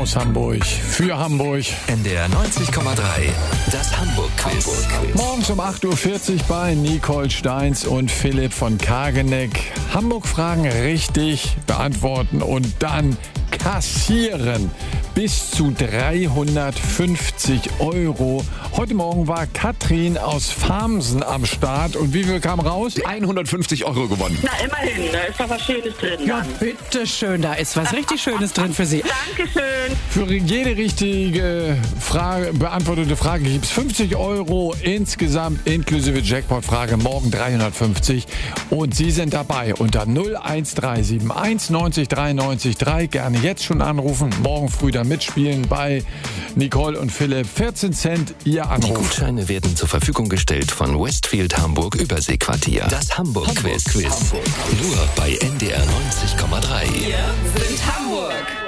aus Hamburg, für Hamburg. NDR 90,3, das Hamburg-Quiz. Morgens um 8.40 Uhr bei Nicole Steins und Philipp von Kageneck. Hamburg-Fragen richtig beantworten und dann kassieren. Bis zu 350 €. Heute Morgen war Katrin aus Farmsen am Start. Und wie viel kam raus? 150 € gewonnen. Na, immerhin, da ist doch was Schönes drin. Ja, Dann. bitteschön, da ist was richtig Schönes drin für Sie. Dankeschön. Für jede richtige beantwortete Frage gibt es 50 € insgesamt, inklusive Jackpot-Frage. Morgen 350. Und Sie sind dabei unter 01371 90 93 3. Gerne jetzt schon anrufen. Morgen früh da mitspielen bei Nicole und Philipp. 14 Cent Ihr Die Anruf. Gutscheine werden zur Verfügung gestellt von Westfield Hamburg Überseequartier. Das Hamburg-Quiz. Nur bei NDR 90,3. Sind Hamburg.